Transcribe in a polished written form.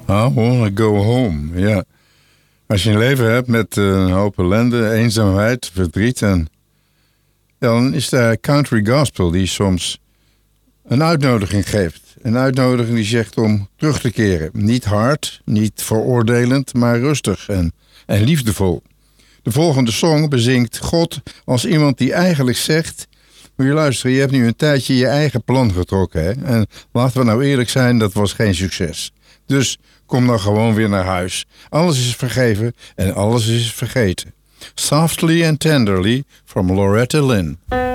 I wanna go home, ja. Als je een leven hebt met een hoop ellende, eenzaamheid, verdriet... dan is daar country gospel die soms een uitnodiging geeft. Een uitnodiging die zegt om terug te keren. Niet hard, niet veroordelend, maar rustig en liefdevol. De volgende song bezingt God als iemand die eigenlijk zegt... Moet je luisteren, je hebt nu een tijdje je eigen plan getrokken. Hè? En laten we nou eerlijk zijn, dat was geen succes. Dus kom dan gewoon weer naar huis. Alles is vergeven en alles is vergeten. Softly and Tenderly from Loretta Lynn.